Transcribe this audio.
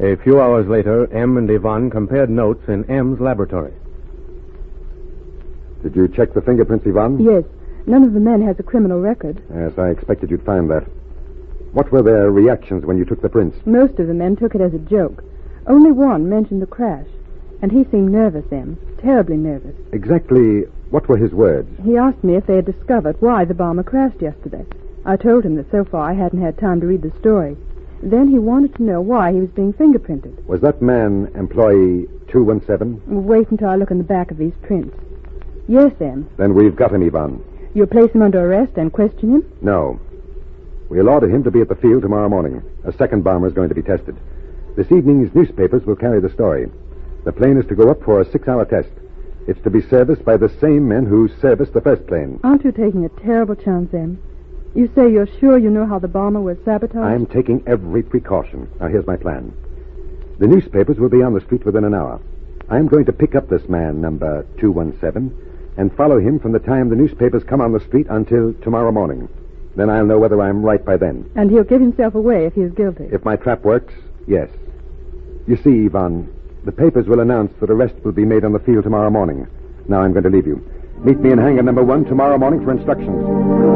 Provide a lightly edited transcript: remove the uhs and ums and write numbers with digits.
A few hours later, M and Yvonne compared notes in M's laboratory. Did you check the fingerprints, Yvonne? Yes. None of the men has a criminal record. Yes, I expected you'd find that. What were their reactions when you took the prints? Most of the men took it as a joke. Only one mentioned the crash. And he seemed nervous, M. Terribly nervous. Exactly what were his words? He asked me if they had discovered why the bomber crashed yesterday. I told him that so far I hadn't had time to read the story. Then he wanted to know why he was being fingerprinted. Was that man employee 217? Wait until I look in the back of these prints. Yes, M. Then we've got him, Yvonne. You'll place him under arrest and question him? No. We'll order him to be at the field tomorrow morning. A second bomber is going to be tested. This evening's newspapers will carry the story. The plane is to go up for a 6-hour test. It's to be serviced by the same men who serviced the first plane. Aren't you taking a terrible chance, M? You say you're sure you know how the bomber was sabotaged? I'm taking every precaution. Now, here's my plan. The newspapers will be on the street within an hour. I'm going to pick up this man, number 217, and follow him from the time the newspapers come on the street until tomorrow morning. Then I'll know whether I'm right by then. And he'll give himself away if he's guilty. If my trap works, yes. You see, Yvonne, the papers will announce that arrest will be made on the field tomorrow morning. Now I'm going to leave you. Meet me in hangar number 1 tomorrow morning for instructions.